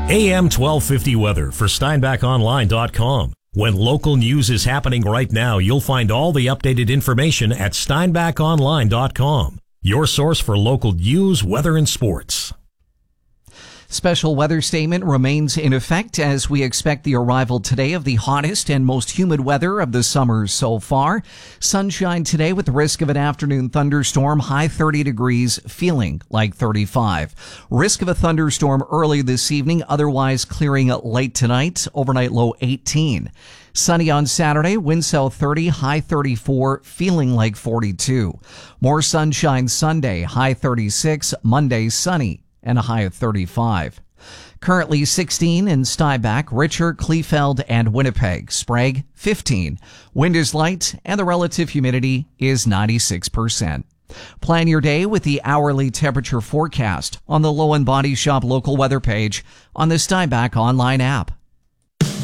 AM 1250 weather for SteinbachOnline.com. When local news is happening right now, you'll find all the updated information at SteinbachOnline.com. Your source for local news, weather, and sports. Special weather statement remains in effect as we expect the arrival today of the hottest and most humid weather of the summer so far. Sunshine today with the risk of an afternoon thunderstorm, high 30 degrees, feeling like 35. Risk of a thunderstorm early this evening, otherwise clearing late tonight, overnight low 18. Sunny on Saturday, wind south 30, high 34, feeling like 42. More sunshine Sunday, high 36, Monday sunny, and a high of 35. Currently 16 in Steinbach, Richard, Kleefeld, and Winnipeg. Sprague, 15. Wind is light, and the relative humidity is 96%. Plan your day with the hourly temperature forecast on the Low and Body Shop local weather page on the Steinbach online app.